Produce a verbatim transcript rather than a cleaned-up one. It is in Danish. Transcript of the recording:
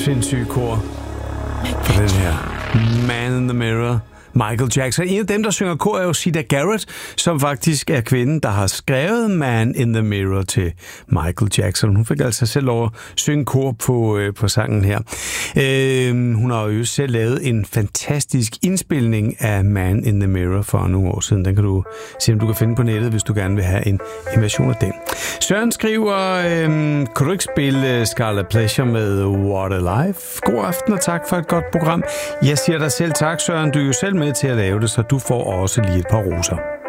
sindssyge kor for den her Man in the Mirror. Michael Jackson. En af dem, der synger kor, er jo Sida Garrett, som faktisk er kvinden, der har skrevet Man in the Mirror til Michael Jackson. Hun fik altså selv lov at synge kor på, øh, på sangen her. Øh, hun har jo selv lavet en fantastisk indspilning af Man in the Mirror for nogle år siden. Den kan du se, om du kan finde på nettet, hvis du gerne vil have en, en version af den. Søren skriver, øh, kan du ikke spille Scarlet Pleasure med What a Life? God aften og tak for et godt program. Jeg siger dig selv tak, Søren. Du er jo selv med til at lave det, så du får også lige et par roser.